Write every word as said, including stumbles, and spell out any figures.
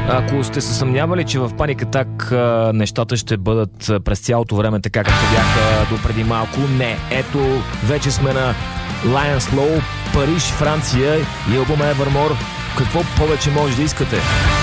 Ако сте се съмнявали, че в Panic Attack нещата ще бъдат през цялото време така, както бяха до преди малко, не. Ето, вече сме на Lions Low, Париж, Франция и албума Evermore. Какво повече може да искате?